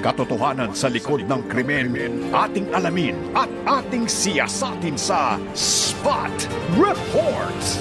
Katotohanan sa likod ng krimen, ating alamin at ating siyasatin sa Spot Reports.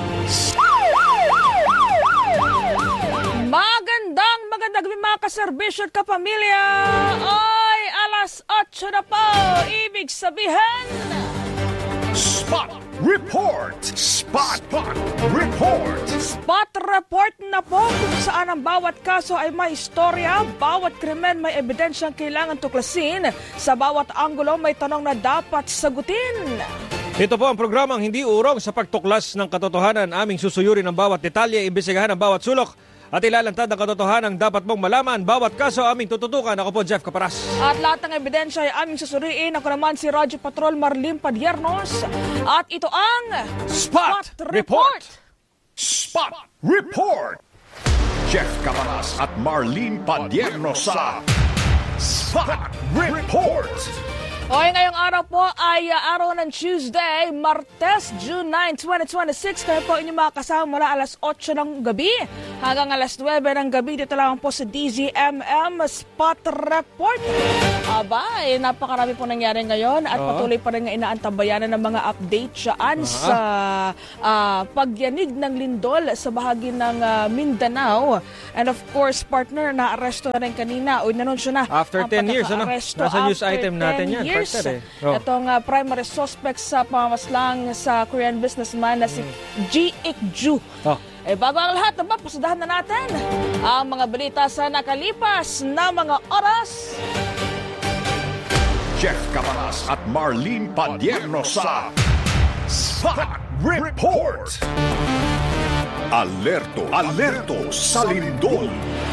Magandang gabi mga kaserbisyo at kapamilya. Ay, alas 8 na po. Ibig sabihin... Spot Report! Spot Report! Spot Report na po kung saan ang bawat kaso ay may istorya, bawat krimen may ebidensyang kailangan tuklasin, sa bawat anggulo may tanong na dapat sagutin. Ito po ang programang hindi urong sa pagtuklas ng katotohanan. Aming susuyurin ang bawat detalye, imbestigahan ang bawat sulok, at ilalantad ang katotohanan dapat mong malaman. Bawat kaso aming tututukan. Ako po, Jeff Caparas. At lahat ng ebidensya ay aming susuriin. Ako naman si Radyo Patrol Marlene Padiernos. At ito ang Spot Report! Spot Report! Jeff Caparas at Marlene Padiernos sa Spot Report! Okay, ngayong araw po ay araw ng Tuesday, Martes, June 9, 2026. Kaya po inyong makakasama mula alas 8 ng gabi hanggang alas 9 ng gabi. Dito lang po sa DZMM Spot Report. Aba, napakarami po nangyari ngayon at patuloy pa rin nga inaantabayanan ng mga update dyan sa pagyanig ng lindol sa bahagi ng Mindanao. And of course, partner, na-aresto na rin kanina o inanunsyo na. After 10 years, ano? Nasa news item natin yan. Itong primary suspect sa pamamaslang sa Korean businessman na si Ji Ik-ju. Bago ang lahat, pasadahan na natin ang mga balita sa nakalipas na mga oras. Jeff Caparas at Marlene Padiernos sa Spot Report. Alerto sa lindol.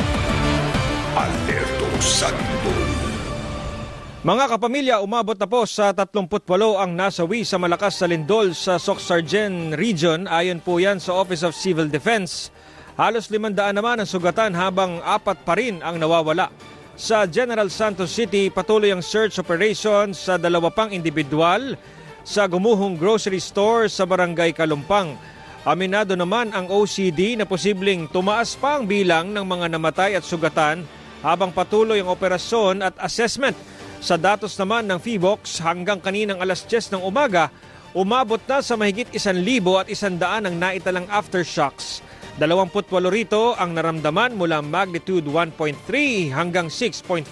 Alerto sa lindol. Mga kapamilya, umabot na po sa 38 ang nasawi sa malakas na lindol sa Socsargen Region. Ayon po yan sa Office of Civil Defense. Halos 500 naman ang sugatan habang 4 pa rin ang nawawala. Sa General Santos City, patuloy ang search operation sa 2 pang individual sa gumuhong grocery store sa Barangay Kalumpang. Aminado naman ang OCD na posibleng tumaas pa ang bilang ng mga namatay at sugatan habang patuloy ang operasyon at assessment. Sa datos naman ng PHIVOLCS, hanggang kaninang alas 10 ng umaga, umabot na sa mahigit 1,100 ang naitalang aftershocks. 28 rito ang naramdaman mula magnitude 1.3 hanggang 6.4.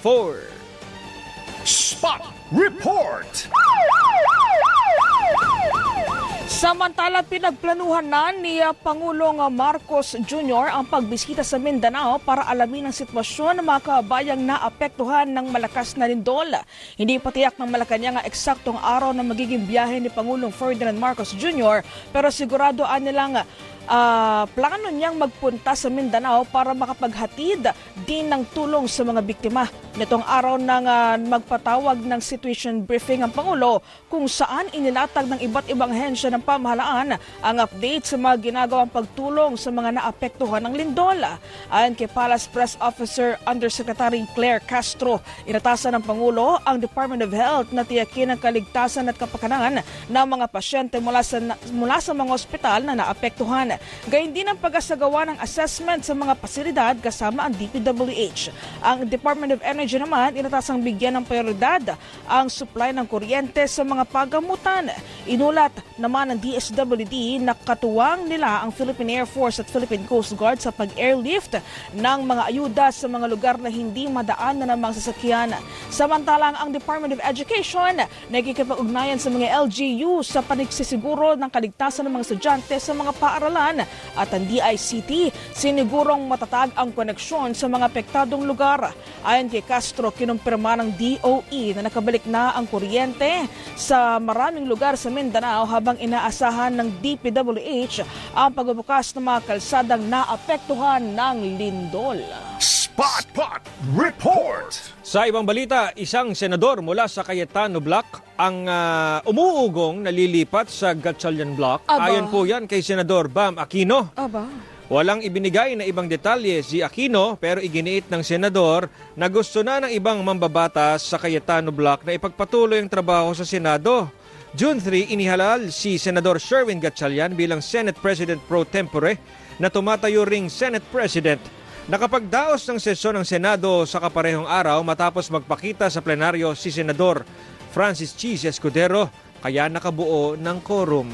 Spot Report! Samantala, pinagplanuhan na ni Pangulong Marcos Jr. ang pagbisita sa Mindanao para alamin ang sitwasyon ng mga kabayang naapektuhan ng malakas na lindol. Hindi pa tiyak ng Malacanang ang eksaktong araw na magiging biyahe ni Pangulong Ferdinand Marcos Jr. pero sigurado nilang plano niyang magpunta sa Mindanao para makapaghatid din ng tulong sa mga biktima. Nitong araw nang magpatawag ng situation briefing ang Pangulo kung saan inilatag ng iba't ibang ahensya ng pamahalaan ang update sa mga ginagawang pagtulong sa mga naapektuhan ng lindol. Ayon kay Palace Press Officer Undersecretary Claire Castro, inatasan ng Pangulo ang Department of Health na tiyakin ang kaligtasan at kapakanan ng mga pasyente mula sa mga ospital na naapektuhan. Gayun din ang pag-asagawa ng assessment sa mga pasilidad kasama ang DPWH. Ang Department of Energy naman inatasang bigyan ng prioridad ang supply ng kuryente sa mga pagamutan. Inulat naman ng DSWD na katuwang nila ang Philippine Air Force at Philippine Coast Guard sa pag-airlift ng mga ayuda sa mga lugar na hindi madaan na ng mga sasakyan. Samantalang ang Department of Education nagkikipag-ugnayan sa mga LGU sa panigsisiguro ng kaligtasan ng mga estudyante sa mga paaralan at ang DICT sinigurong matatag ang koneksyon sa mga apektadong lugar. Ayon kay Castro, kinumpirma ng DOE na nakabalik na ang kuryente sa maraming lugar sa Mindanao habang inaasahan ng DPWH ang pagbubukas ng mga kalsadang naapektuhan ng lindol. Spot Report! Sa ibang balita, isang senador mula sa Cayetano Block ang umuugong na lilipat sa Gatchalian Block. Ayon po yan kay Senador Bam Aquino. Walang ibinigay na ibang detalye si Aquino pero iginiit ng senador na gusto na ng ibang mambabatas sa Cayetano Block na ipagpatuloy ang trabaho sa Senado. June 3, inihalal si Senador Sherwin Gatchalian bilang Senate President pro tempore na tumatayo ring Senate President. Nakapagdaos ng sesyon ng Senado sa kaparehong araw matapos magpakita sa plenaryo si Senador Francis Cheese Escudero, kaya nakabuo ng quorum.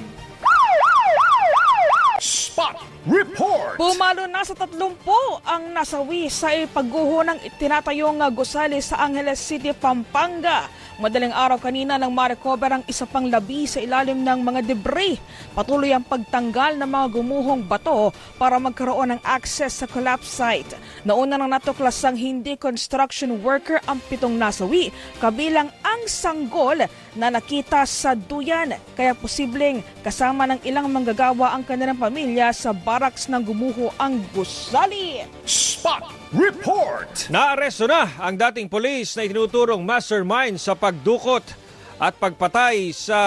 Spot Report! Pumalo na sa 30 ang nasawi sa pagguho ng tinatayong gusali sa Angeles City, Pampanga. Madaling araw kanina nang ma-recover ang isa pang labi sa ilalim ng mga debris. Patuloy ang pagtanggal ng mga gumuhong bato para magkaroon ng access sa collapse site. Nauna nang natuklasang hindi construction worker ang 7 nasawi, kabilang ang sanggol na nakita sa duyan. Kaya posibleng kasama ng ilang manggagawa ang kanilang pamilya sa barracks ng gumuho ang gusali. Spot Report! Naaresto na ang dating pulis na itinuturong mastermind sa pagdukot at pagpatay sa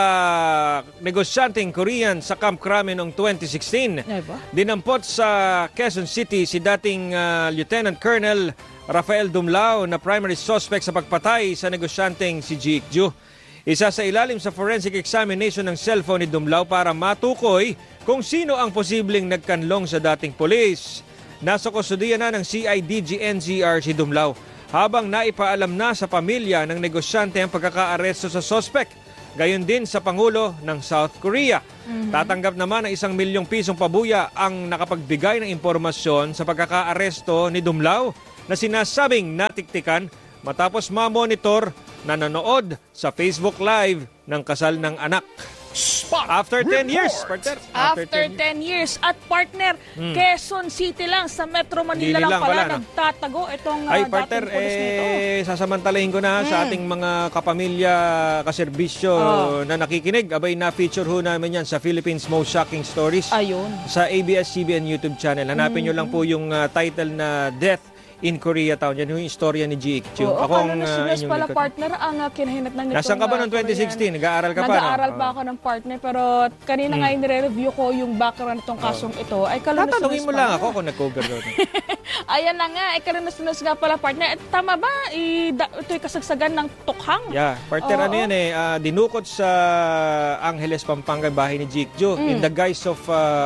negosyanteng Korean sa Camp Crame noong 2016. Dinampot sa Quezon City si dating Lieutenant Colonel Rafael Dumlao na primary suspect sa pagpatay sa negosyanteng si Ji Ik-ju. Isa sa ilalim sa forensic examination ng cellphone ni Dumlao para matukoy kung sino ang posibleng nagkanlong sa dating pulis. Nasa kustudiya na ng CIDG-NCR si Dumlao habang naipaalam na sa pamilya ng negosyante ang pagkakaaresto sa suspect. Gayon din sa Pangulo ng South Korea. Tatanggap naman ng 1 milyong pisong pabuya ang nakapagbigay ng impormasyon sa pagkakaaresto ni Dumlao na sinasabing natiktikan matapos ma-monitor na nanood sa Facebook Live ng kasal ng anak. Spot After 10 Report! years, partner. After 10 years. At partner, Quezon City lang sa Metro Manila Dili lang lang pala pala, no? nagtatago itong Ay, partner, dating pulis nito. sasamantalahin ko na sa ating mga kapamilya, kaserbisyo na nakikinig. Abay, na-feature ho namin yan sa Philippines Most Shocking Stories Ayun. sa ABS-CBN YouTube channel. Hanapin nyo lang po yung title na Death in Koreatown. Yan yung istorya ni Ji Ik-ju. Oo, Ako ang sinas inyong pala likod. partner ang kinahinatnan nitong Nasaan ka ba noong 2016? Nag-aaral ka pa? Nag-aaral pa ako ng partner, pero kanina nga nire-review ko yung background nitong kasong ito. Ay, kalunos-lunos Tatanungin mo lang ako kung nag-cover doon. Ayan na nga, ay kalunos-lunos nga pala partner. At tama ba? Ito'y kasagsagan ng tukhang? Yeah, partner, ano yan dinukot sa Angeles, Pampanga, bahay ni Ji Ik-ju in the guise of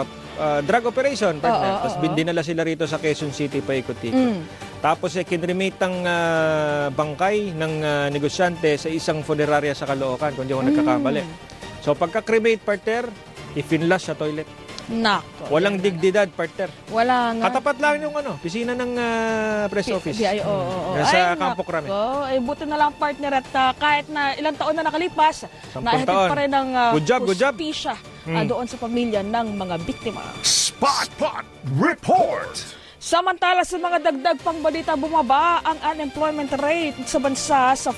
drug operation, partner. Tapos dinala sila rito sa Quezon City paikot-ikot. Tapos kinremate ang bangkay ng negosyante sa isang funeraria sa Caloocan, kung di ako nagkakamali. So pagka-cremate, partner, i-finlash sa toilet. Nako. Walang digdidad, partner. Wala nga. Katapat lang yung pisina ng press office. Ay, Sa Campo Crame. Ay, buti na lang partner at kahit na ilang taon na nakalipas, 10 nahatid taon. pa rin ng Good job. hustisya doon sa pamilya ng mga biktima. Spot Report! Samantala sa mga dagdag pang balita, bumaba ang unemployment rate sa bansa sa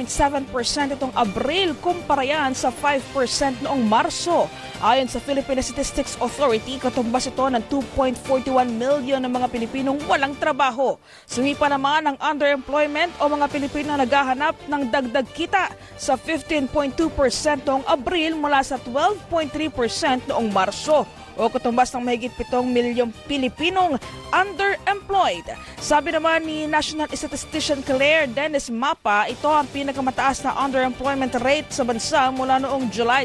4.7% itong Abril kumpara yan sa 5% noong Marso. Ayon sa Philippine Statistics Authority, katumbas ito ng 2.41 million ng mga Pilipinong walang trabaho. Sumipa naman ang underemployment o mga Pilipino naghahanap ng dagdag kita sa 15.2% noong Abril mula sa 12.3% noong Marso, o katumbas ng mahigit 7 milyong Pilipinong underemployed. Sabi naman ni National Statistician Claire Dennis Mapa, ito ang pinakamataas na underemployment rate sa bansa mula noong July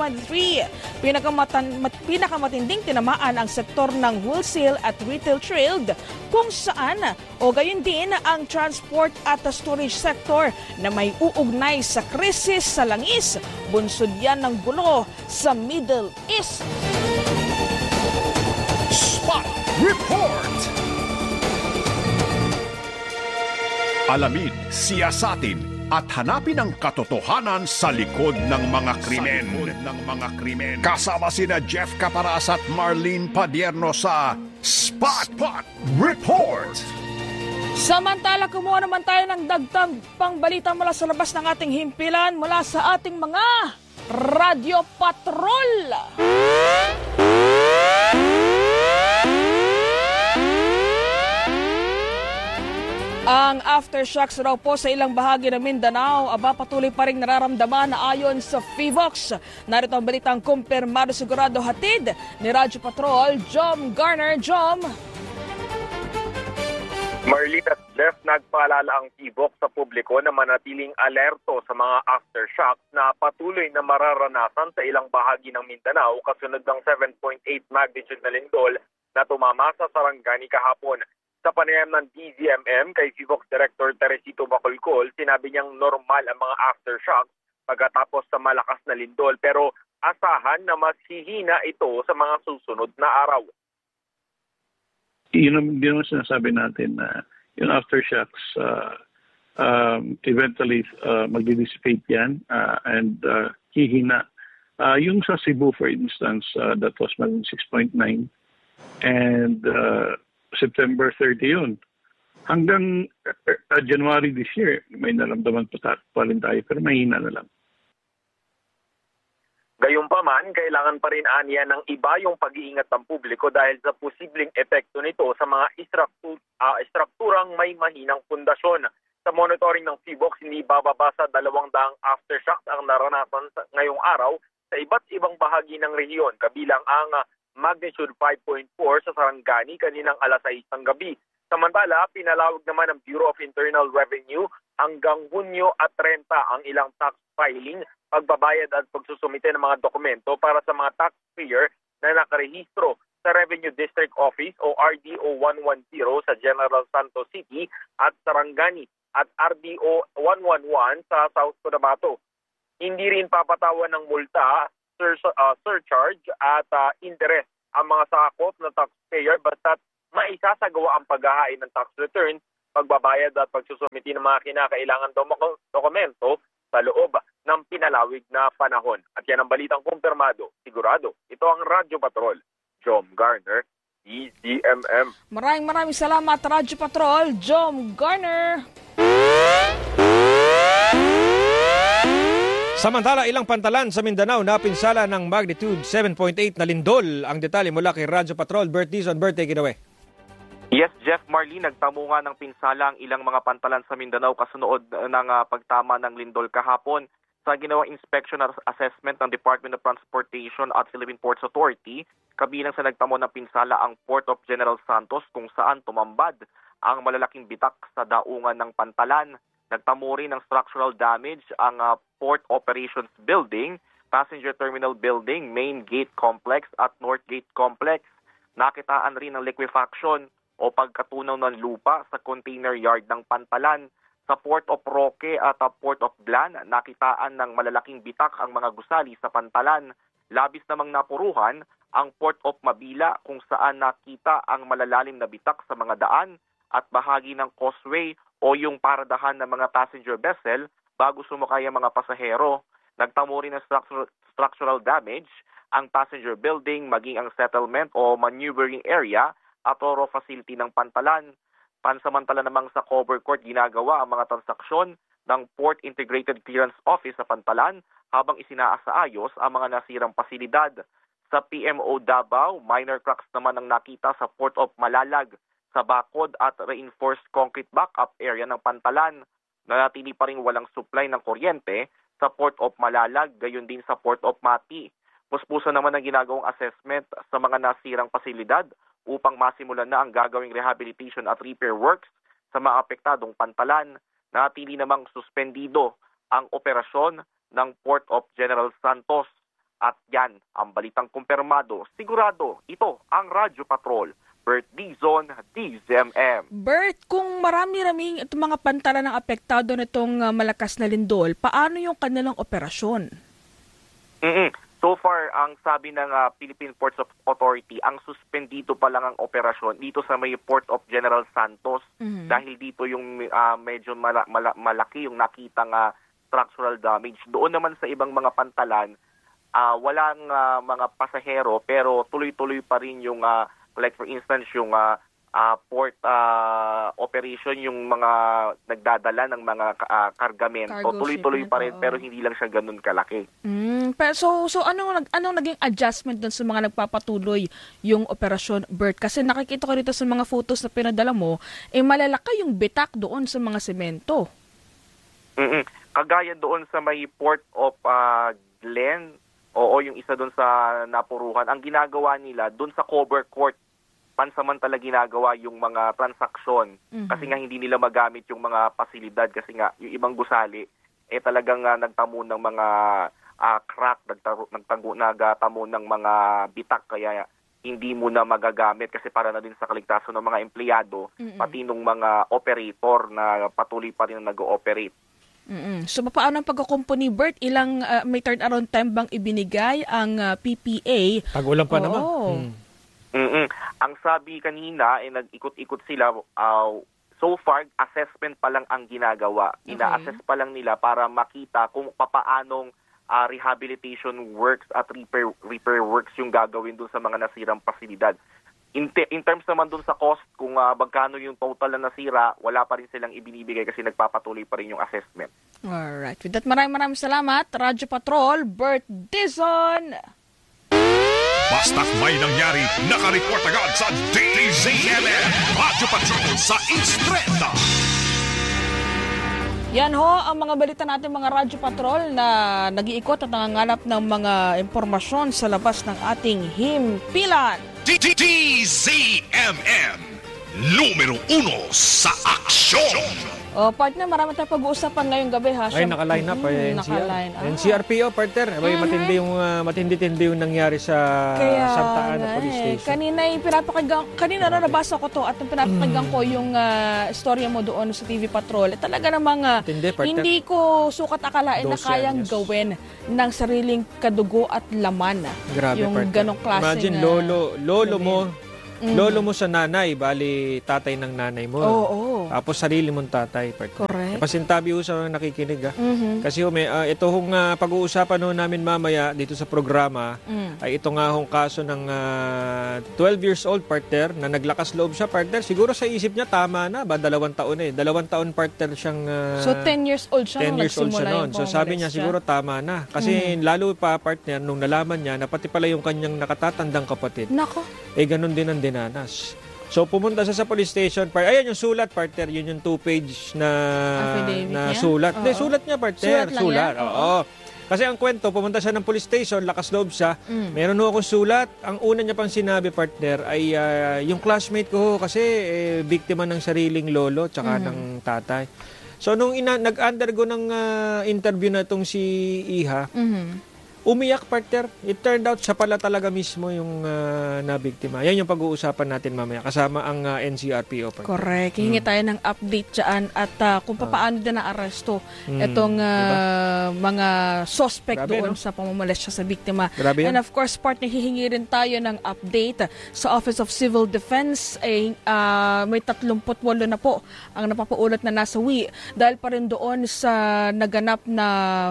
2023. Pinakamatinding tinamaan ang sektor ng wholesale at retail trade, kung saan o gayon din ang transport at storage sector na may uugnay sa krisis sa langis. Bunsod yan ng gulo sa Middle East. Spot Report! Alamin, siyasatin at hanapin ang katotohanan sa likod ng mga krimen. Kasama sina Jeff Caparas at Marlene Padierno sa Spot Report! Samantala, kumuha naman tayo ng dagdag pang balita mula sa labas ng ating himpilan mula sa ating mga Radio Patrol. Ang aftershocks raw po sa ilang bahagi ng Mindanao, patuloy pa rin nararamdaman na ayon sa FIVOX. Narito ang balitang kumpirmado sigurado hatid ni Radio Patrol, Jom Garner. Jom. Marlene at Jeff, nagpaalala ang FIVOX sa publiko na manatiling alerto sa mga aftershocks na patuloy na mararanasan sa ilang bahagi ng Mindanao kasunod ng 7.8 magnitude na lindol na tumama sa Sarangani kahapon. Sa panayam ng DZMM kay PHIVOLCS Director Teresito Bacolcol, sinabi niyang normal ang mga aftershocks pagkatapos sa malakas na lindol pero asahan na mas hihina ito sa mga susunod na araw. Yun naman sinasabi natin na yung aftershocks eventually magdi-dissipate yan and hihina. Yung sa Cebu, for instance, that was 6.9 and September 30 yun. Hanggang January this year, may naramdaman pa rin tayo pero mahina na lang. Gayunpaman, kailangan pa rin aniya ng iba yung pag-iingat ng publiko dahil sa posibleng epekto nito sa mga istrukturang may mahinang pundasyon. Sa monitoring ng PHIVOLCS, hindi bababa sa 200 aftershocks ang naranasan ngayong araw sa iba't ibang bahagi ng rehiyon, kabilang ang magnitude 5.4 sa Sarangani kaninang alas 6 ng gabi. Samantala, pinalawag naman ng Bureau of Internal Revenue hanggang Hunyo at 30 ang ilang tax filing, pagbabayad at pagsusumite ng mga dokumento para sa mga taxpayer na nakarehistro sa Revenue District Office o RDO 110 sa General Santos City at Sarangani at RDO 111 sa South Cotabato. Hindi rin papatawan ng multa, surcharge at interest ang mga sakop na taxpayer basta't maisasagawa ang paghahain ng tax return, pagbabayad at pagsusumiti ng mga kinakailangan dokumento sa loob ng pinalawig na panahon. At yan ang balitang kumpirmado, sigurado. Ito ang Radyo Patrol. Jom Garner, DZMM. Maraming salamat, Radyo Patrol, Jom Garner. Samantala, ilang pantalan sa Mindanao napinsala ng magnitude 7.8 na lindol. Ang detalye mula kay Radyo Patrol, Bert Dizon. Bert, take it away. Yes, Jeff Marlene, nagtamo nga ng pinsala ang ilang mga pantalan sa Mindanao kasunod ng pagtama ng lindol kahapon. Sa ginawang inspection at assessment ng Department of Transportation at Philippine Ports Authority, kabilang sa nagtamo ng pinsala ang Port of General Santos kung saan tumambad ang malalaking bitak sa daungan ng pantalan. Nagtamo rin ng structural damage ang Port Operations Building, Passenger Terminal Building, Main Gate Complex at North Gate Complex. Nakitaan rin ng liquefaction o pagkatunaw ng lupa sa container yard ng pantalan. Sa Port of Roque at Port of Blan, nakitaan ng malalaking bitak ang mga gusali sa pantalan. Labis namang napuruhan ang Port of Mabila kung saan nakita ang malalalim na bitak sa mga daan at bahagi ng causeway o yung paradahan ng mga passenger vessel bago sumakay ang mga pasahero. Nagtamo rin ng structural damage ang passenger building, maging ang settlement o maneuvering area at oro facility ng pantalan. Pansamantala namang sa cover court ginagawa ang mga transaksyon ng Port Integrated Clearance Office sa pantalan habang isinaasayos ang mga nasirang pasilidad. Sa PMO Davao, minor cracks naman ang nakita sa Port of Malalag, sa bakod at reinforced concrete backup area ng pantalan. Nanatili pa rin walang supply ng kuryente sa Port of Malalag, gayon din sa Port of Mati. Puspusan naman ang ginagawang assessment sa mga nasirang pasilidad upang masimulan na ang gagawing rehabilitation at repair works sa mga apektadong pantalan. Nanatili namang suspendido ang operasyon ng Port of General Santos. At yan ang balitang kumpirmado. Sigurado, ito ang Radyo Patrol. Bert Dizon, DZMM. Bert, kung marami-raming mga pantalan ng apektado nitong malakas na lindol, paano yung kanilang operasyon? So far, ang sabi ng Philippine Ports Authority, ang suspendido pa lang ang operasyon dito sa may Port of General Santos dahil dito yung medyo malaki yung nakitang structural damage. Doon naman sa ibang mga pantalan, walang mga pasahero pero tuloy-tuloy pa rin yung like for instance yung port operation, yung mga nagdadala ng mga kargamento, tuloy-tuloy pa rin pero hindi lang siya ganun kalaki. So anong naging adjustment dun sa mga nagpapatuloy yung operasyon, Bert? Kasi nakikita ko dito sa mga photos na pinadala mo, malalaki yung bitak doon sa mga semento. Kagaya doon sa may Port of Glen, o yung isa doon sa napuruhan, ang ginagawa nila doon sa cover court, pansamantala ginagawa yung mga transaksyon kasi nga hindi nila magamit yung mga pasilidad kasi nga yung ibang gusali talagang nagtamo ng mga crack, nagtamo ng mga bitak kaya hindi mo na magagamit kasi para na din sa kaligtasan ng mga empleyado, pati ng mga operator na patuloy pa rin nag-ooperate. So, paano ang pagkakumpuni, Bert? Ilang may turnaround time bang ibinigay ang PPA? Pag-ulan pa naman. Ang sabi kanina, nag-ikot-ikot sila. So far, assessment pa lang ang ginagawa. Ina-assess pa lang nila para makita kung papaanong rehabilitation works at repair works yung gagawin dun sa mga nasirang pasilidad. In terms naman dun sa cost, kung magkano yung total na nasira, wala pa rin silang ibinibigay kasi nagpapatuloy pa rin yung assessment. Alright. With that, maraming salamat. Radyo Patrol, Bert Dizon. Basta't may nangyari, nakareport agad sa DZMM Radyo Patrol sa Instreta. Yan ho ang mga balita natin mga Radyo Patrol na nag-iikot at nangangalap ng mga impormasyon sa labas ng ating himpilan. DZMM numero 1 sa aksyon. Partner, marami tayong pag-uusapan ngayong gabi ha. Ay, naka-line up ay naka-line up. NCRPO, partner. Abay, matindi-tindi yung nangyari sa Santa Ana Police Station. Kanina na nabasa ko to at pinapakinggan ko yung istorya mo doon sa TV Patrol. Talaga namang hindi ko sukat akalain na kayang gawin ng sariling kadugo at laman. Grabe, yung partner. ganong klaseng... Imagine, lolo mo sa nanay, bali tatay ng nanay mo. Tapos sarili mong tatay. Partner. Correct. Pasintabi ho sa nakikinig. Kasi ito hong pag-uusapan ho namin mamaya dito sa programa ay ito nga hong kaso ng 12 years old partner na naglakas loob siya partner. Siguro sa isip niya tama na ba? 2 taon 2 taon partner siyang... so 10 years old siya 10 years old siya noon. So sabi niya siguro tama na. Kasi lalo pa partner nung nalaman niya na pati pala yung kanyang nakatatandang kapatid. Nako. Ganun din ang dinanas. So pumunta siya sa police station. Ayan yung sulat, partner. Yun yung 2-page na sulat. Hindi, sulat niya, partner. Sulat. Oo. Kasi ang kwento, pumunta siya ng police station, lakas loob siya. Meron ho akong sulat. Ang una niya pang sinabi, partner, ay yung classmate ko kasi biktima ng sariling lolo tsaka ng tatay. So nung nag-undergo ng interview na itong si Iha, umiyak, partner. It turned out siya pala talaga mismo yung nabiktima. Yan yung pag-uusapan natin mamaya kasama ang NCRPO. Partner. Correct. Hihingi tayo ng update dyan at kung paano din na-aresto itong mga suspect doon sa pamamolestya sa biktima. Grabe yan. And of course, partner, hihingi rin tayo ng update sa Office of Civil Defense. May 38 na po ang napapaulat na nasawi dahil pa rin doon sa naganap na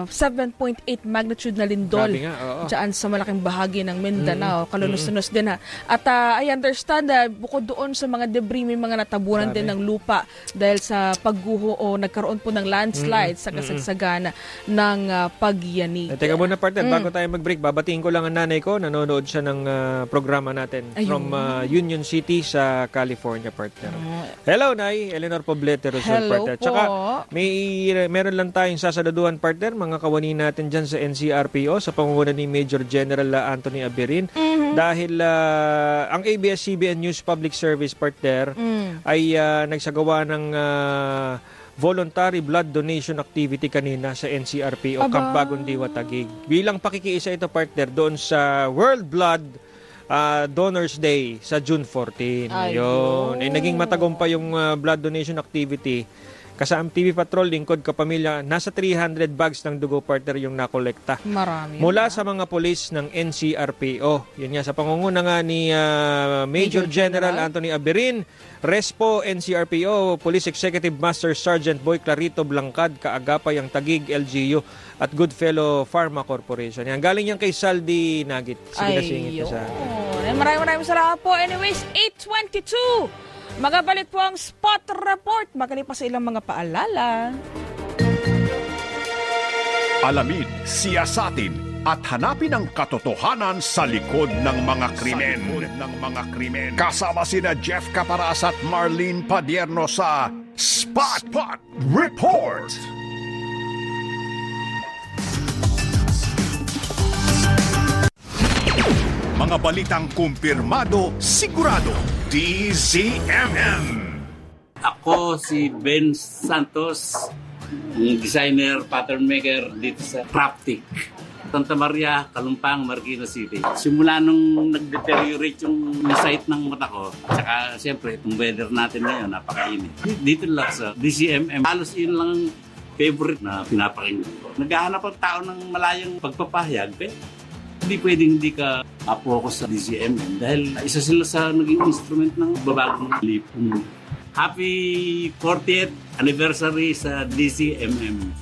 7.8 magnitude na lindol dyan sa malaking bahagi ng Mindanao. Kalunos-lunos din ha. At I understand bukod doon sa mga debris, may mga natabunan din ng lupa dahil sa pagguho o nagkaroon po ng landslide sa kasagsagan ng pagyanig. Teka muna, partner, bago tayo mag-break, babatiin ko lang ang nanay ko. Nanonood siya ng programa natin from Union City sa California, partner. Hello, Nay. Eleanor Poblete, Rizal, partner. Tsaka meron lang tayong sasaluduhan, partner, mga kawani natin dyan sa NCRPO sa pangunguna ni Major General Anthony Aberin dahil ang ABS-CBN News Public Service, partner, ay nagsagawa ng voluntary blood donation activity kanina sa NCRPO Camp Bagong Diwa, Taguig. Bilang pakikiisa ito, partner, doon sa World Blood Donors Day sa June 14. Yun. Naging matagumpay yung blood donation activity. Kasama TV Patrol, lingkod kapamilya, nasa 300 bags ng dugo, partner, yung nakolekta. Marami. Mula sa mga polis ng NCRPO. Yun nga, sa pangunguna nga ni Major General Anthony Aberin, Respo, NCRPO, Police Executive Master Sergeant Boy Clarito Blancad, kaagapay ang Taguig LGU at Goodfellow Pharma Corporation. Yan, galing yan kay Saldi Nagit. Sige na singit sa... Maraming salamat po. Anyways, 8:22. Magabalik po ang Spot Report. Makalipas sa ilang mga paalala. Alamin, siyasatin at hanapin ang katotohanan sa likod ng mga krimen. Kasama sina Jeff Caparas at Marlene Padierno sa Spot Report. Mga balitang kumpirmado, sigurado. DZMM. Ako si Ben Santos, designer, pattern maker dito sa Craftic. Santa Maria, Kalumpang, Marikina City. Simula nung nag-deteriorate yung sight ng mata ko, tsaka siyempre itong weather natin ngayon, napakainit. Dito lang sa DCMM, halos yun lang favorite na pinapakinggan ko. Naghahanap ang tao ng malayang pagpapahayag, hindi pwedeng hindi ka focus sa DCMM dahil isa sila sa naging instrument ng babagong lipong. Happy 40th anniversary sa DCMM.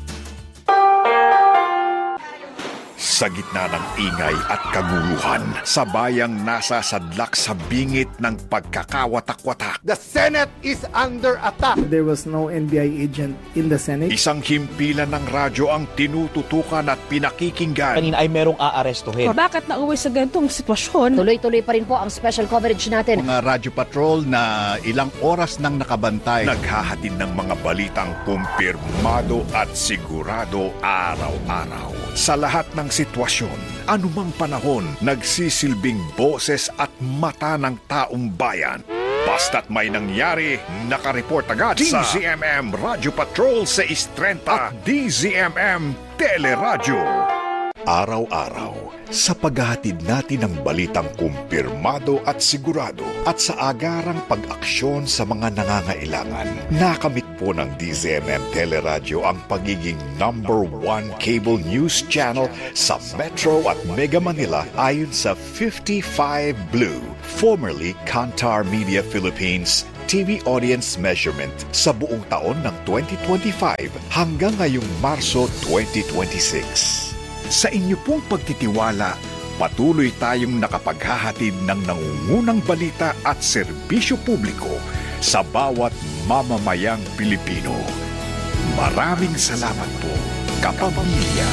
Sa gitna ng ingay at kaguluhan, sa bayang nasa sadlak sa bingit ng pagkakawatak-watak. The Senate is under attack. There was no NBI agent in the Senate. Isang himpilan ng radyo ang tinututukan at pinakikinggan. Kanina ay merong aarestuhin. Bakit nauwi sa ganitong sitwasyon? Tuloy-tuloy pa rin po ang special coverage natin. Mga radyo patrol na ilang oras nang nakabantay. Naghahatid ng mga balitang kumpirmado at sigurado araw-araw. Sa lahat ng sitwasyon, anumang panahon, nagsisilbing boses at mata ng taong bayan. Basta't may nangyari, nakareport agad sa DZMM Radio Patrol 630 at DZMM Teleradyo. Araw-araw, sa paghahatid natin ng balitang kumpirmado at sigurado at sa agarang pag-aksyon sa mga nangangailangan, nakamit po ng DZMM Teleradyo ang pagiging #1 cable news channel sa Metro at Mega Manila ayon sa 55 Blue, formerly Kantar Media Philippines TV audience measurement sa buong taon ng 2025 hanggang ngayong Marso 2026. Sa inyo pong pagtitiwala, patuloy tayong nakapaghahatid ng nangungunang balita at serbisyo publiko sa bawat mamamayang Pilipino. Maraming salamat po, kapamilya.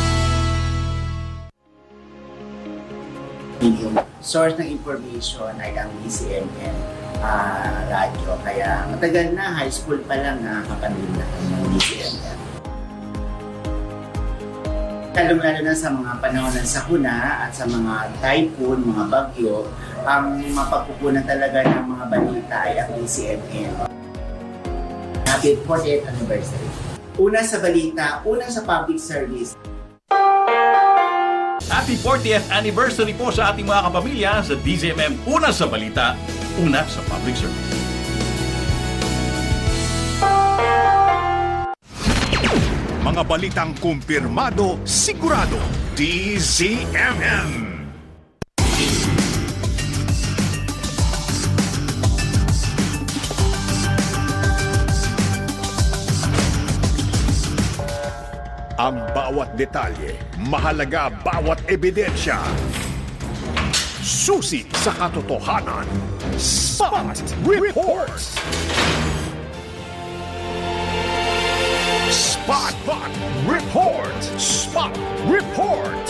Yung source ng information ay ang DCMM radyo. Kaya matagal na, high school pa lang nakakapanood na ng DCMM. Lalo-lalo na sa mga panahon ng sakuna at sa mga typhoon, mga bagyo, ang mapagkukunan talaga ng mga balita ay ang DCMM. Happy 40th anniversary. Una sa balita, una sa public service. Happy 40th anniversary po sa ating mga kapamilya sa DZMM. Una sa balita, una sa public service. Mga balitang kumpirmado, sigurado, DZMM. Ang bawat detalye, mahalaga bawat ebidensya. Susi sa katotohanan. Spot Reports. Spot Report. Spot Report.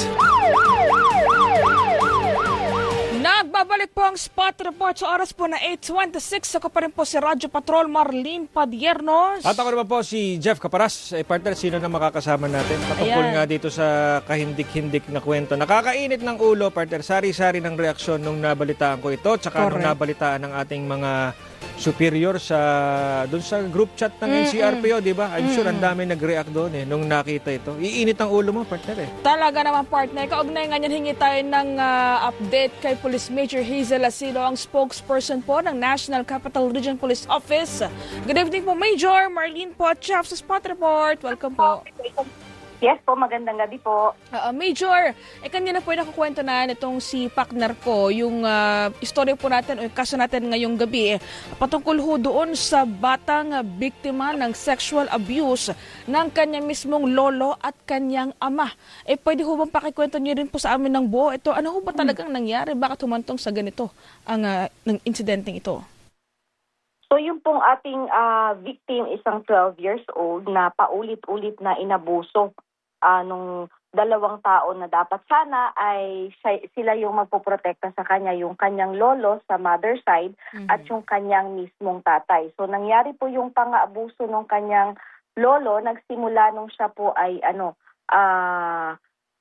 Nagbabalik po ang Spot Report sa oras po na 8:26. Ako pa rin po si Radyo Patrol Marlene Padierno. At ako naman po si Jeff Caparas. Partner, sino na makakasama natin? Patungkol nga dito sa kahindik-hindik na kwento. Nakakainit ng ulo, partner. Sari-sari ng reaksyon nung nabalitaan ko ito. Tsaka nung nabalitaan ng ating mga superior doon sa group chat ng NCRPO, di ba? I'm sure ang dami nag-react doon nung nakita ito. Iinit ang ulo mo, partner Talaga naman, partner. Kaugnay nga niyan, hingi tayo ng update kay Police Major Hazel Asilo, ang spokesperson po ng National Capital Region Police Office. Good evening po, Major. Marlene po, Chef sa Spot Report. Welcome po. Yes po, magandang gabi po. Major, kanina po nakukwento na itong si partner ko, yung istorya po natin o kaso natin ngayong gabi, patungkol ho doon sa batang biktima ng sexual abuse ng kanyang mismong lolo at kanyang ama. Pwede ho bang pakikwento niyo rin po sa amin ng buo ito? Ano ho ba talagang nangyari? Bakit humantong sa ganito ang ng insidenteng ito? So yung pong ating victim, isang 12 years old na paulit-ulit na inabuso nung dalawang tao na dapat sana ay sila yung magpoprotekta sa kanya, yung kanyang lolo sa mother side at yung kanyang mismong tatay. So nangyari po yung pang-aabuso ng kanyang lolo, nagsimula nung siya po ay 10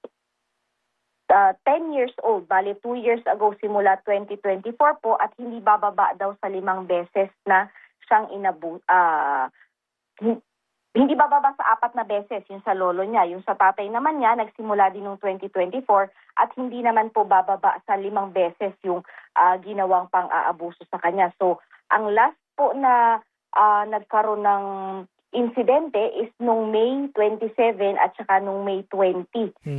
years old, bali 2 years ago simula 2024 po, at hindi bababa daw sa 5 beses na siyang hindi bababa sa 4 na beses yung sa lolo niya. Yung sa tatay naman niya, nagsimula din noong 2024 at hindi naman po bababa sa 5 beses yung ginawang pang-aabuso sa kanya. So, ang last po na nagkaroon ng insidente is nung May 27 at saka nung May 20,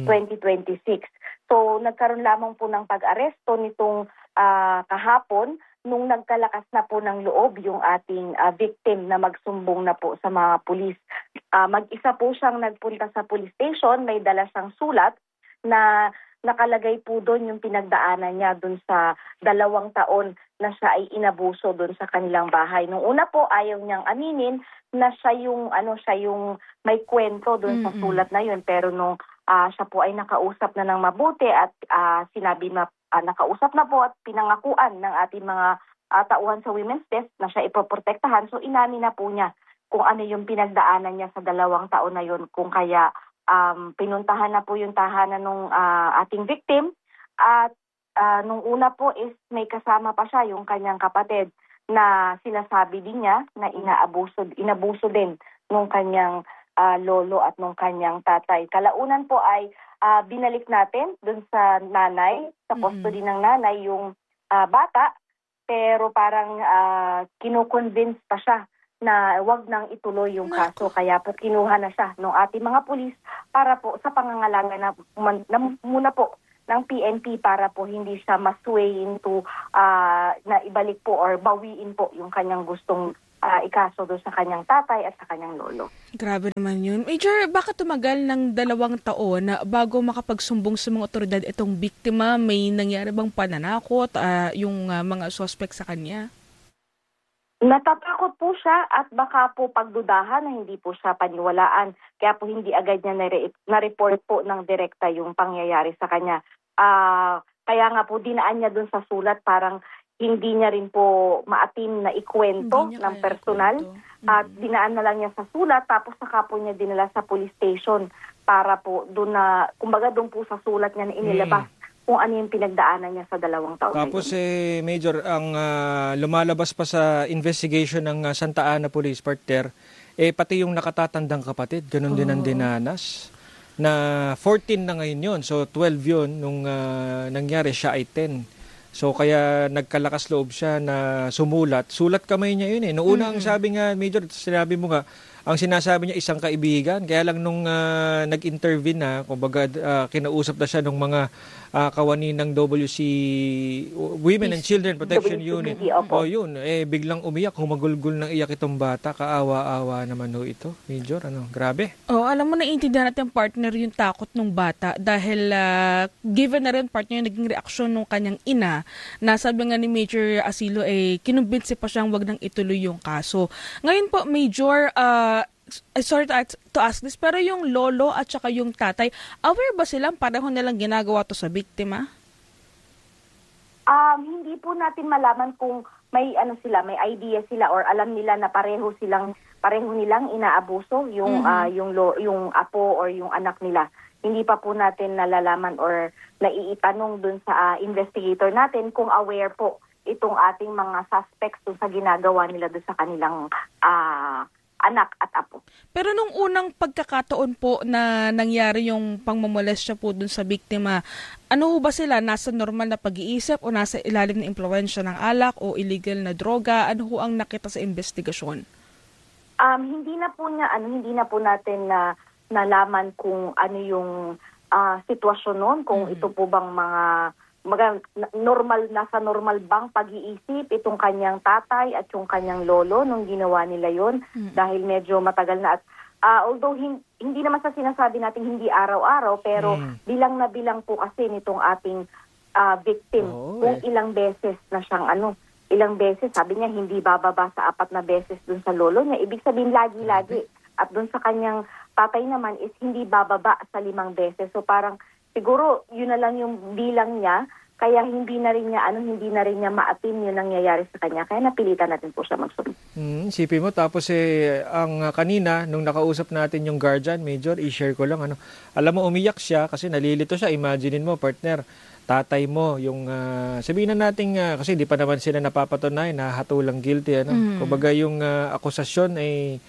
2026. So, nagkaroon lamang po ng pag-aresto nitong kahapon nung nagkalakas na po ng loob yung ating victim na magsumbong na po sa mga pulis. Mag-isa po siyang nagpunta sa police station, may dala siyang sulat na nakalagay po doon yung pinagdaanan niya doon sa 2 taon na siya ay inabuso doon sa kanilang bahay. Nung una po ayaw niyang aminin na siya yung may kwento doon sa sulat na yun, pero nung siya po ay nakausap na ng mabuti at sinabi na nakausap na po at pinangakuan ng ating mga tauhan sa Women's Desk na siya ipoprotektahan. So inamin na po niya kung ano yung pinagdaanan niya sa 2 taon na yun, kung kaya pinuntahan na po yung tahanan ng ating victim at nung una po is may kasama pa siya yung kanyang kapatid na sinasabi din niya na inabuso din nung kanyang lolo at nung kanyang tatay. Kalaunan po ay binalik natin dun sa nanay, sa custody ng nanay yung bata, pero parang kino-convince pa siya na wag nang ituloy yung kaso. Kaya po kinuha na siya ng ating mga pulis para po sa pangangalaga na muna po ng PNP para po hindi siya masway into na ibalik po or bawiin po yung kanyang gustong ikaso doon sa kanyang tatay at sa kanyang lolo. Grabe naman yun. Major, bakit tumagal ng 2 taon bago makapagsumbong sa mga otoridad itong biktima? May nangyari bang pananakot yung mga suspect sa kanya? Natatakot po siya at baka po pagdudahan na hindi po siya paniwalaan. Kaya po hindi agad niya na-report po ng direkta yung pangyayari sa kanya. Kaya nga po dinaan niya dun sa sulat, parang hindi niya rin po maatim na ikwento ng personal. At dinaan na lang niya sa sulat, tapos saka po niya dinala sa police station para po doon na, kumbaga doon po sa sulat niya na inilabas kung ano yung pinagdaanan niya sa 2 taon. Tapos Major, ang lumalabas pa sa investigation ng Santa Ana Police Partner, pati yung nakatatandang kapatid, ganun din ang dinanas, na 14 na ngayon yun. So 12 yun nung nangyari, siya ay 10. So kaya nagkalakas loob siya na sumulat. Sulat kamay niya yun Noong una ang sabi nga, Major, sinabi mo nga, ang sinasabi niya isang kaibigan. Kaya lang nung nag-intervene na, kumbaga kinausap na siya ng mga kawani ng WC Women and Children Protection Unit. Yun. Biglang umiyak, humagulgul ng iyak itong bata. Kaawa-awa naman ito, Major. Grabe. Alam mo, naiintindihan natin partner yung takot ng bata dahil given na rin partner yung naging reaksyon ng kanyang ina na sabi nga ni Major Asilo kinumbinsi pa siyang wag nang ituloy yung kaso. Ngayon po, Major, sorry to ask this, pero yung lolo at saka yung tatay, aware ba silang pareho nilang ginagawa to sa biktima? Hindi po natin malaman kung may may idea sila or alam nila na pareho nilang inaabuso yung yung apo or yung anak nila. Hindi pa po natin nalalaman or naiitanong dun sa investigator natin kung aware po itong ating mga suspects dun sa ginagawa nila dun sa kanilang anak at apo. Pero nung unang pagkakataon po na nangyari yung pangmamolestya po dun sa biktima, ano ba sila? Nasa normal na pag-iisip o nasa ilalim ng impluwensya ng alak o illegal na droga? Ano ho ang nakita sa investigasyon? Hindi na po natin nalaman kung ano yung sitwasyon noon, kung ito po bang nasa normal bang pag-iisip itong kanyang tatay at yung kanyang lolo nung ginawa nila yon dahil medyo matagal na at although hindi naman sa sinasabi natin hindi araw-araw, pero bilang na bilang po kasi nitong ating victim kung ilang beses na siyang ilang beses, sabi niya hindi bababa sa 4 na beses dun sa lolo niya, ibig sabihin lagi-lagi, at dun sa kanyang tatay naman is hindi bababa sa 5 beses. So parang siguro yun na lang yung bilang niya, kaya hindi na rin niya maatim yung nangyayari sa kanya. Kaya napilitan natin po siya magsumbong. Isipin mo, tapos ang kanina, nung nakausap natin yung guardian, Major, i-share ko lang, alam mo, umiyak siya kasi nalilito siya. Imaginein mo, partner, tatay mo, yung sabihin na natin, kasi di pa naman sila napapatunay na hatulang guilty. Kumbaga yung akusasyon ay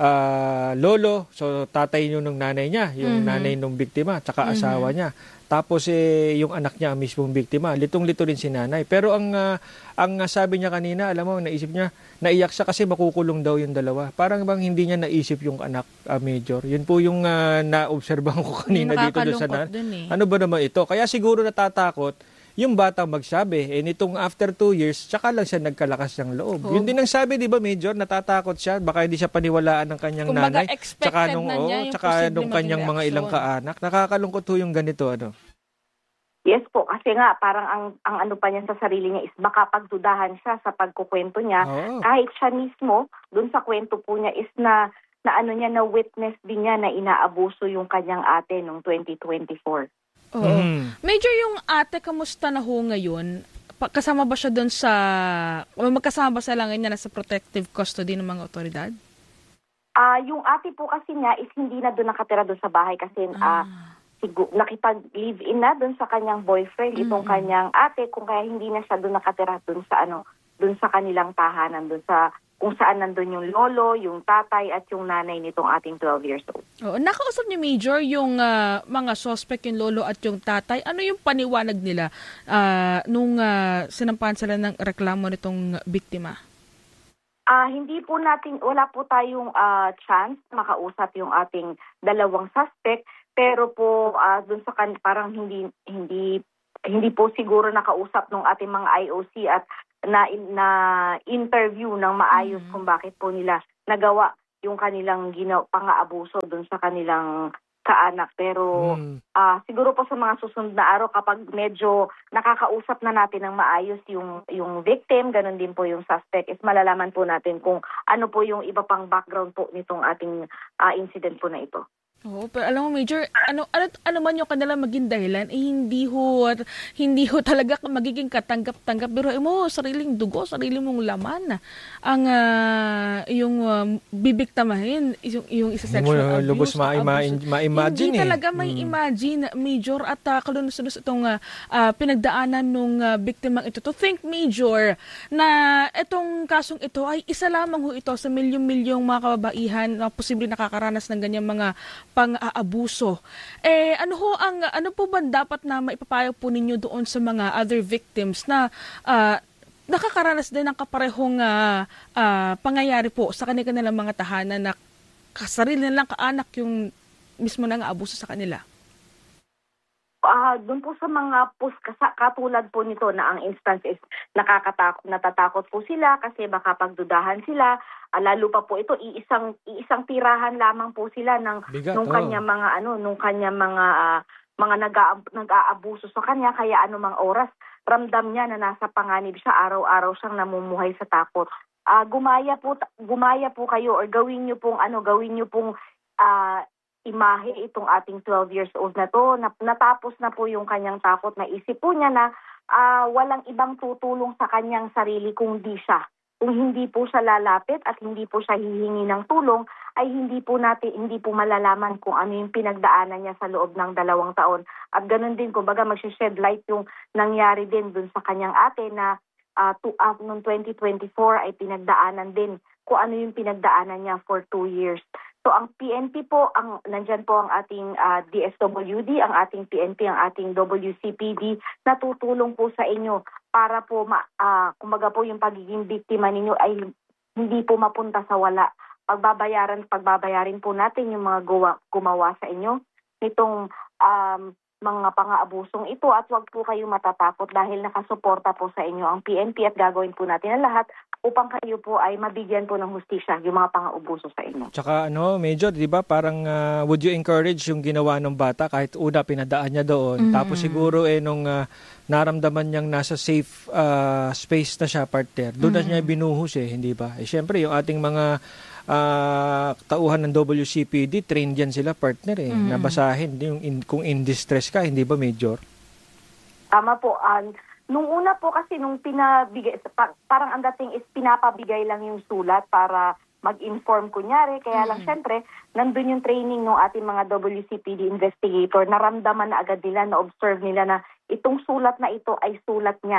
lolo, so tatay nung nanay niya, yung nanay nung biktima, tsaka asawa niya. Tapos yung anak niya ang mismong biktima. Litong-lito rin si nanay. Pero ang sabi niya kanina, alam mo, naisip niya, naiyak siya kasi makukulong daw yung dalawa. Parang bang hindi niya naisip yung anak, Major. Yun po yung naobserbahan ko kanina dito doon sa Ano ba naman ito? Kaya siguro natatakot yung bata magsabi, nitong after 2 years, tsaka lang siya nagkalakas ng loob. Yun din ang sabi, di ba, Major? Natatakot siya. Baka hindi siya paniwalaan ng kanyang nanay. Tsaka nung kanyang mga ilang kaanak. Nakakalungkot ho yung ganito, ano? Yes po, kasi nga parang ang ano pa niya sa sarili niya is baka pagdudahan siya sa pagkukwento niya. Kahit siya mismo, dun sa kwento po niya is na ano niya, na witness din niya na inaabuso yung kanyang ate noong 2024. Oo. Major, yung ate, kamusta na ho ngayon? Kasama ba siya doon sa... Magkasama ba sila ngayon na nasa protective custody ng mga otoridad? Yung ate po kasi niya is hindi na doon nakatira doon sa bahay kasi nakipag-live-in na doon sa kanyang boyfriend, itong kanyang ate, kung kaya hindi na siya doon nakatira doon sa doon sa kanilang tahanan, doon sa kung saan nandun yung lolo, yung tatay, at yung nanay nitong ating 12 years old. Nakausap niyo, Major, yung mga suspect, yung lolo at yung tatay. Ano yung paniwanag nila nung sinampahan sila ng reklamo nitong biktima? Hindi po natin, wala po tayong chance makausap yung ating dalawang suspect, pero po dun sa parang hindi po siguro nakausap ng ating mga IOC at na interview ng maayos kung bakit po nila nagawa yung kanilang pang-aabuso dun sa kanilang kaanak. Pero siguro po sa mga susunod na araw, kapag medyo nakakausap na natin ng maayos yung victim, ganun din po yung suspect, is malalaman po natin kung ano po yung iba pang background po nitong ating incident po na ito. Pero alam mo, Major, ano man yung kanila maging dahilan, hindi ho talaga magiging katanggap-tanggap. Pero mo, sariling dugo, sariling mong laman ang yung bibiktamahin, yung isa sexual abuse. Lubos ma-imagine. Hindi talaga may imagine, Major, at kalunos-lunos itong pinagdaanan nung biktimang ito. To think, Major, na itong kasong ito ay isa lamang ho ito sa milyong-milyong mga kababaihan na posibleng nakakaranas ng ganyang mga pang-aabuso. Ano po ba dapat na maipapayo po ninyo doon sa mga other victims na nakakaranas din ng kaparehong pangyayari po sa kanilang mga tahanan na kasarili nilang kaanak yung mismo nang aabuso sa kanila? Doon po sa mga katulad po nito na ang instance is natatakot po sila kasi baka pagdudahan sila. Lalo pa po ito, iisang tirahan lamang po sila nung kanya mga nag-aabuso sa kanya, kaya anumang oras ramdam niya na nasa panganib siya, araw-araw siyang namumuhay sa takot. Gumaya po kayo or gawin niyo pong imahe itong ating 12 years old na to. Natapos na po yung kanyang takot, na isip po niya na walang ibang tutulong sa kanyang sarili kung hindi po siya lalapit at hindi po siya hihingi ng tulong, ay hindi po malalaman kung ano yung pinagdaanan niya sa loob ng 2 taon. At ganun din, kumbaga magsished light yung nangyari din dun sa kanyang ate na noong 2024 ay pinagdaanan din kung ano yung pinagdaanan niya for 2 years. So ang PNP po, nandyan po ang ating DSWD, ang ating PNP, ang ating WCPD, natutulong po sa inyo para po, kumbaga po yung pagiging biktima ninyo ay hindi po mapunta sa wala. Pagbabayarin po natin yung mga gumawa sa inyo nitong mga pang-aabusong ito, at wag po kayo matatakot dahil nakasuporta po sa inyo ang PNP at gagawin po natin ang lahat upang kayo po ay mabigyan po ng hustisya yung mga pang-abuso sa inyo. Tsaka Major, di ba parang would you encourage yung ginawa ng bata kahit una pinadaan niya doon, tapos siguro nung naramdaman niyang nasa safe space na siya, partner, doon na niya binuhos hindi ba? Siyempre yung ating mga tauhan ng WCPD, trained yan sila, partner nabasahin kung in distress ka, hindi ba, Major? Tama po. Nung una po kasi nung pinabigay, parang ang dating is pinapabigay lang yung sulat para mag-inform kunyari. Kaya lang syempre, nandun yung training ng ating mga WCPD investigator. Naramdaman na agad nila, na-observe nila na itong sulat na ito ay sulat niya.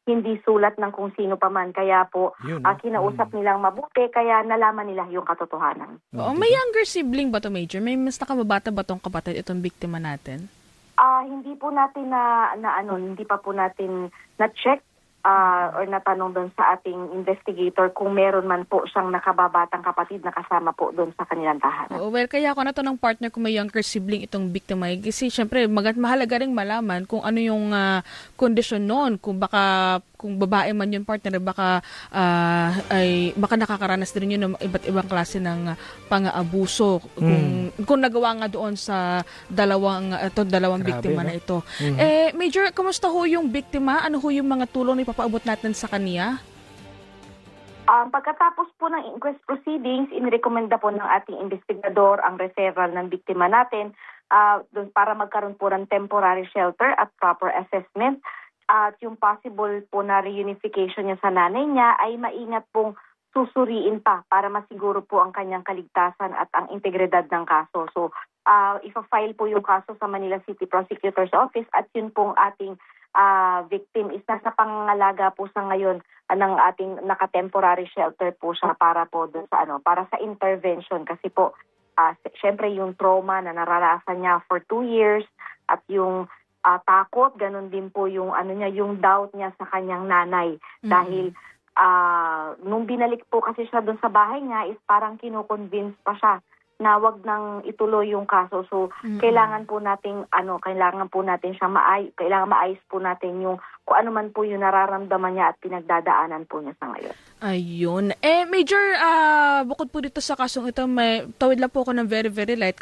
hindi sulat ng kung sino pa man. Kaya po, kinausap nilang mabuti, kaya nalaman nila yung katotohanan. May younger sibling ba to, Major? May mas nakababata ba tong kapatid itong biktima natin? Hindi po natin hindi pa po natin na-check or natanong doon sa ating investigator kung meron man po siyang nakababatang kapatid na kasama po doon sa kanilang tahanan. Well, kaya ako na to ng partner kung may younger sibling itong biktima. Kasi syempre, mahalaga ring malaman kung ano yung kondisyon noon. Kung babae man yung partner, baka nakakaranas din yun ng iba't ibang klase ng pang-aabuso. Kung nagawa nga doon sa dalawang biktima na ito. Major, kumusta ho yung biktima? Ano ho yung mga tulong na ipapaabot natin sa kanya? Pagkatapos po ng inquest proceedings, inirekomenda po ng ating investigador ang referral ng biktima natin para magkaroon po ng temporary shelter at proper assessment. At yung possible po na reunification niya sa nanay niya ay maingat pong susuriin pa para masiguro po ang kanyang kaligtasan at ang integridad ng kaso. So, ifa-file po yung kaso sa Manila City Prosecutor's Office at yun pong ating victim is nasa pangangalaga po sa ngayon ng ating naka-temporary shelter po siya para po doon sa para sa intervention kasi po syempre yung trauma na naranasan niya for 2 years at yung takot, ganun din po yung yung doubt niya sa kanyang nanay dahil nung binalik po kasi siya doon sa bahay niya is parang kino-convince pa siya na wag nang ituloy yung kaso. So kailangan po nating siya kailangan maayos po natin yung kung ano man po yung nararamdaman niya at pinagdadaanan po niya sa ngayon. Ayun. Major, bukod po dito sa kasong ito, tawid lang po ako ng very, very light.